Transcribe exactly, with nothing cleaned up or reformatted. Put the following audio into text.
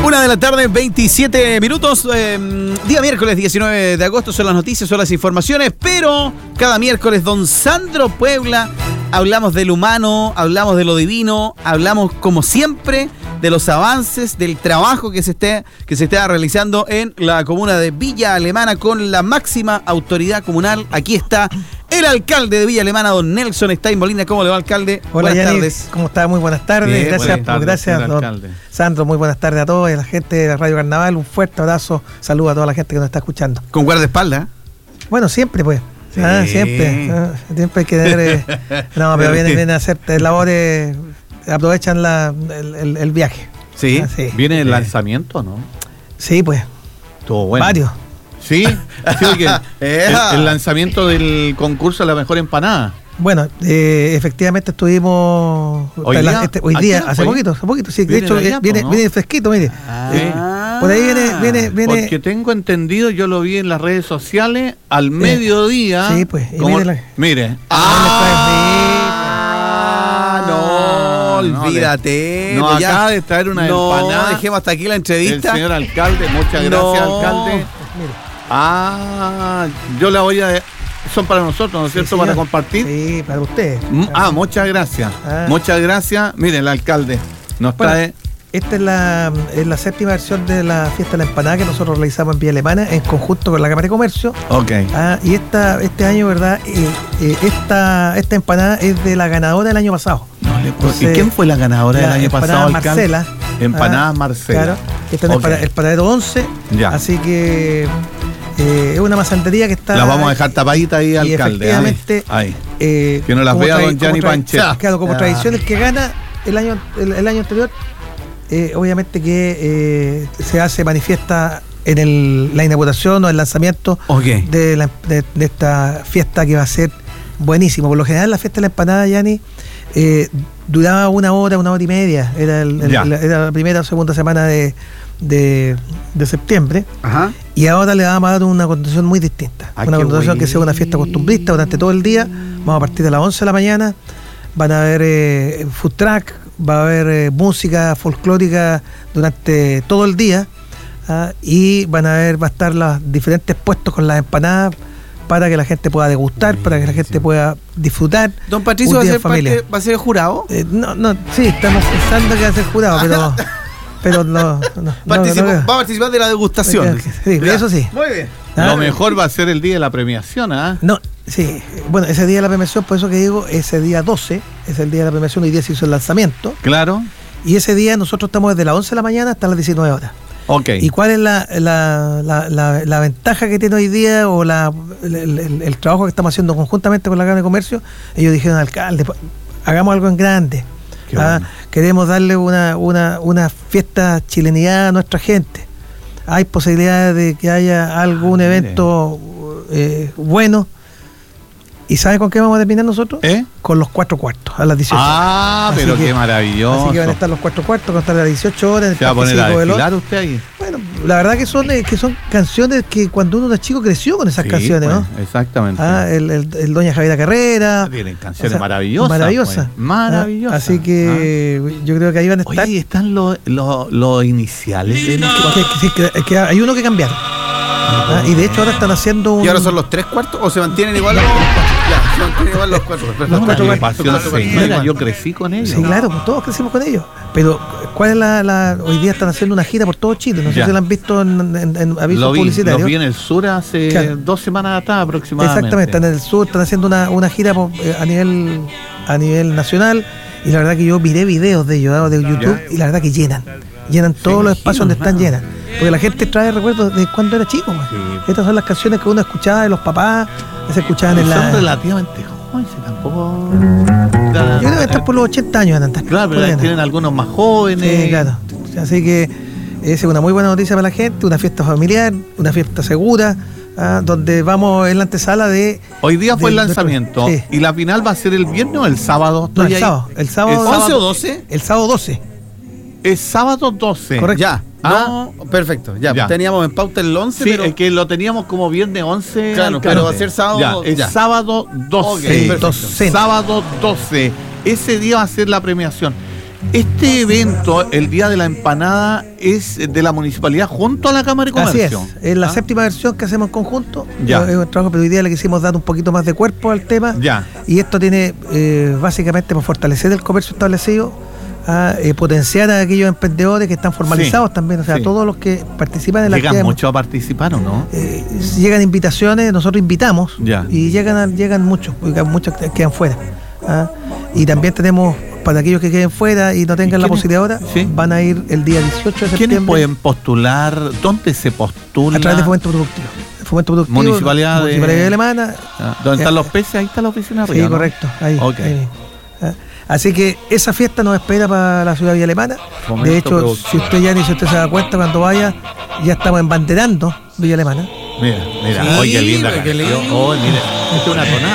Una de la tarde, veintisiete minutos, eh, día miércoles diecinueve de agosto, son las noticias, son las informaciones, pero cada miércoles, don Sandro Puebla, hablamos del humano, hablamos de lo divino, hablamos como siempre de los avances, del trabajo que se esté, que se está realizando en la comuna de Villa Alemana con la máxima autoridad comunal. Aquí está el alcalde de Villa Alemana, don Nelson Stein Molina. ¿Cómo le va, alcalde? Hola, buenas Yanis, tardes. ¿Cómo está? Muy buenas tardes. Bien, gracias, buenas tardes, gracias, don alcalde. Sandro. Muy buenas tardes a todos y a la gente de Radio Carnaval. Un fuerte abrazo. Saludos a toda la gente que nos está escuchando. Con guardaespaldas. Bueno, siempre, pues. Sí. Ah, siempre. Ah, siempre hay que tener. Eh, no, pero vienen, vienen a hacer labores. Aprovechan la, el, el, el viaje. Sí. Ah, sí. Viene el lanzamiento, ¿no? Sí, pues. Estuvo bueno. Varios. Sí, sí, porque el, el lanzamiento del concurso de la mejor empanada. Bueno, eh, efectivamente estuvimos hoy día, la, este, hoy día no hace fue? poquito, hace poquito, sí, de Viene hecho de allá, viene, ¿no? viene fresquito, mire. Ah. Eh, por ahí viene, viene, viene. Porque tengo entendido, yo lo vi en las redes sociales al mediodía. Sí, pues. Y como, mire, la, mire. Ah, no, olvídate. Nos ya. acaba de traer una no, empanada. dejemos hasta aquí la El entrevista. señor alcalde, muchas No. gracias, alcalde. Mire. Ah, yo la voy a. Son para nosotros, ¿no es Sí, cierto? señor. Para compartir. Sí, para usted. Mm, Ah, muchas gracias. Ah. Muchas gracias. Miren, el alcalde nos Bueno, trae. Esta es la, es la séptima versión de la fiesta de la empanada que nosotros realizamos en Villa Alemana en conjunto con la Cámara de Comercio. Ok. Ah, y esta, este año, ¿verdad? Eh, eh, esta, esta empanada es de la ganadora del año pasado. No le puedo- Entonces, ¿Y quién fue la ganadora del la año empanada pasado, alcalde? Marcela. Empanada Ah, Marcela. Claro. Esta es Ok. el paradero once. Ya. Así que eh, es una masantería que está. La vamos a dejar tapadita ahí, y alcalde. efectivamente, Ahí. ahí. Eh, Que no las como vea tra- don Gianni como tra- Panchetta. Claro, como Ah. tradición, el que gana el año, el, el año anterior, eh, obviamente que eh, se hace, manifiesta en el, la inauguración o el lanzamiento Ok. de, la- de- de esta fiesta que va a ser buenísimo. Por lo general, la fiesta de la empanada, Yanni, eh, duraba una hora, una hora y media. Era, el- el- Ya. la, era la primera o segunda semana de, de, de septiembre. Ajá. Y ahora le vamos a dar una connotación muy distinta. Ah, una qué connotación que sea una fiesta costumbrista durante todo el día. Vamos a partir de las once de la mañana. Van a haber eh, food truck, va a haber eh, música folclórica durante todo el día. ¿ah? Y van a haber, va a estar los diferentes puestos con las empanadas para que la gente pueda degustar, para que la gente pueda disfrutar. Don Patricio un va a día ser en familia. parte, va a ser el jurado. Eh, no, no, sí, estamos pensando que va a ser jurado, pero, pero no, no, no, Participa- no, no, va a participar de la degustación. Sí, Ya. eso sí. Muy bien. ¿ah? Lo mejor va a ser el día de la premiación, ¿ah? No, sí, bueno, ese día de la premiación, por eso que digo, ese día doce, es el día de la premiación, hoy día se hizo el lanzamiento, Claro. y ese día nosotros estamos desde las once de la mañana hasta las diecinueve horas. Ok. ¿Y cuál es la, la, la, la, la ventaja que tiene hoy día o la, el, el- el trabajo que estamos haciendo conjuntamente con la Cámara de Comercio? Ellos dijeron, alcalde, pa- hagamos algo en grande. Qué Ah, bueno. Queremos darle una, una, una fiesta chilenidad a nuestra gente. Hay posibilidades de que haya algún Ah, mire. evento eh, bueno. ¿Y saben con qué vamos a terminar nosotros? ¿Eh? Con los cuatro cuartos, a las dieciocho. Ah, Así pero que- qué maravilloso. Así que van a estar los cuatro cuartos, van a estar a las dieciocho horas. en el ¿Se va a Parque poner a Cívico Veloz. desfilar usted ahí? Bueno, la verdad que son eh, que son canciones que cuando uno era chico creció con esas Sí, canciones, pues, ¿no? Exactamente. Ah, el, el, el Doña Javiera Carrera. Tienen canciones o sea, maravillosas. maravillosas. pues, Maravillosas. Ah, así que yo creo que ahí van a Ah. estar. Oye, están los los- los iniciales de los que, que- sí, que- que hay uno que cambiar. Ah, y de hecho ahora están haciendo un. ¿Y ahora son los tres cuartos o se mantienen igual? Ya, se mantienen igual los cuatro. Perfecto. Los una cuatro agrupación cuartos. señora, yo crecí con ellos. Sí, claro, pues todos crecimos con ellos. Pero, ¿cuál es la, la- hoy día están haciendo una gira por todo Chile? No sé Ya. si la han visto en, en- en avisos Lo vi, publicitarios. lo vi en el sur hace Claro. dos semanas atrás aproximadamente. Exactamente, están en el sur, están haciendo una, una gira por- eh, a nivel a nivel nacional. Y la verdad que yo miré videos de ellos, ¿no? de YouTube, y la verdad que llenan. Llenan todos los imagino, espacios donde están hermano. llenas. Porque la gente trae recuerdos de cuando era chico. man. Sí. Estas son las canciones que uno escuchaba de los papás, que se escuchaban en Son la. relativamente jóvenes, tampoco. Yo creo que están por los ochenta años, van a andar. Claro, Por pero ahí andan. tienen algunos más jóvenes. Sí, claro. Así que esa es una muy buena noticia para la gente, una fiesta familiar, una fiesta segura, ah, donde vamos en la antesala de. Hoy día fue de el nuestro- lanzamiento. sí. ¿Y la final va a ser el viernes o el sábado? No, Estoy el ahí. sábado. El sábado. El sábado- ¿once o doce? El sábado doce. Es sábado doce. Correcto. Ya. Ah. No, perfecto. Ya, Ya. teníamos en pauta el once, Sí, pero. es que lo teníamos como viernes once. Claro, alcalde. pero va a ser sábado- Ya, es ya. sábado doce. Ok, perfecto. Docena. Sábado doce. Ese día va a ser la premiación. Este evento, el Día de la Empanada, es de la municipalidad junto a la Cámara de Comercio. Así es, es la ¿Ah? séptima versión que hacemos en conjunto. Ya. Es un trabajo, pero hoy día le quisimos dar un poquito más de cuerpo al tema. Ya. Y esto tiene eh, básicamente para fortalecer el comercio establecido, a eh, potenciar a aquellos emprendedores que están formalizados Sí, también, o sea, sí. todos los que participan en la ¿Llegan actividad. mucho a participar o no? Eh, llegan invitaciones, nosotros invitamos Ya. y llegan a- llegan muchos, porque muchos que- quedan fuera. ¿ah? Y también tenemos, para aquellos que queden fuera y no tengan la quiénes? posibilidad ahora, Sí. van a ir el día dieciocho de septiembre. ¿Quiénes pueden postular? ¿Dónde se postula? A través de Fomento Productivo. Fomento Productivo, Municipalidad de- Municipalidad Alemana. Ah, ¿Dónde están Eh, los peces? Ahí está la oficina Sí, arriba, ¿no? correcto, ahí, Ok. ahí mismo. ¿ah? Así que esa fiesta nos espera para la ciudad de Villa Alemana. Fomento De hecho, Productivo. si usted ya ni si usted se da cuenta cuando vaya, ya estamos embanderando Villa Alemana. Mira, mira, Sí, oye, linda qué canción. lindo. Oh, mira, esta es una tonada.